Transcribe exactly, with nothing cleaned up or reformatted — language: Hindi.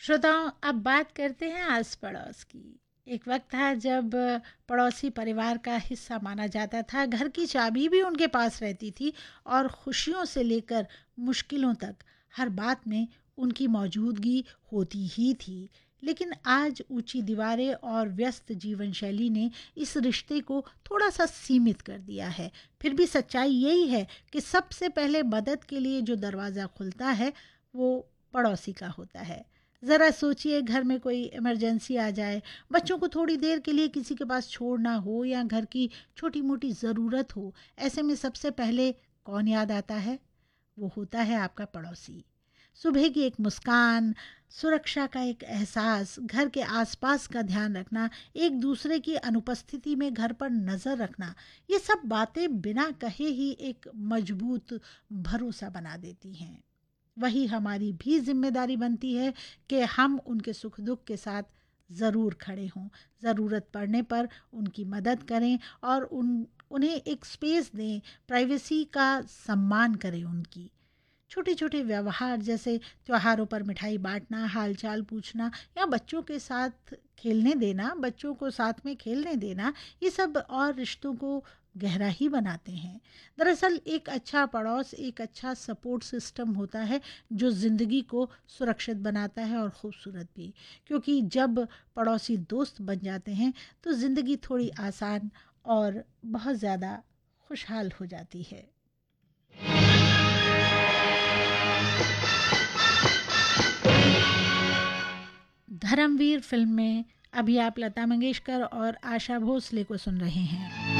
श्रोताओं, अब बात करते हैं आस पड़ोस की। एक वक्त था जब पड़ोसी परिवार का हिस्सा माना जाता था। घर की चाबी भी उनके पास रहती थी और खुशियों से लेकर मुश्किलों तक हर बात में उनकी मौजूदगी होती ही थी। लेकिन आज ऊंची दीवारें और व्यस्त जीवन शैली ने इस रिश्ते को थोड़ा सा सीमित कर दिया है। फिर भी सच्चाई यही है कि सबसे पहले मदद के लिए जो दरवाज़ा खुलता है वो पड़ोसी का होता है। ज़रा सोचिए, घर में कोई इमरजेंसी आ जाए, बच्चों को थोड़ी देर के लिए किसी के पास छोड़ना हो या घर की छोटी मोटी ज़रूरत हो, ऐसे में सबसे पहले कौन याद आता है? वो होता है आपका पड़ोसी। सुबह की एक मुस्कान, सुरक्षा का एक एहसास, घर के आसपास का ध्यान रखना, एक दूसरे की अनुपस्थिति में घर पर नज़र रखना, ये सब बातें बिना कहे ही एक मजबूत भरोसा बना देती हैं। वही हमारी भी जिम्मेदारी बनती है कि हम उनके सुख दुख के साथ ज़रूर खड़े हों, ज़रूरत पड़ने पर उनकी मदद करें और उन उन्हें एक स्पेस दें, प्राइवेसी का सम्मान करें उनकी। छोटे छोटे व्यवहार जैसे त्योहारों पर मिठाई बांटना, हालचाल पूछना या बच्चों के साथ खेलने देना बच्चों को साथ में खेलने देना, ये सब और रिश्तों को गहरा ही बनाते हैं। दरअसल एक अच्छा पड़ोस एक अच्छा सपोर्ट सिस्टम होता है जो ज़िंदगी को सुरक्षित बनाता है और ख़ूबसूरत भी। क्योंकि जब पड़ोसी दोस्त बन जाते हैं तो ज़िंदगी थोड़ी आसान और बहुत ज़्यादा खुशहाल हो जाती है। धर्मवीर फिल्म में अभी आप लता मंगेशकर और आशा भोसले को सुन रहे हैं।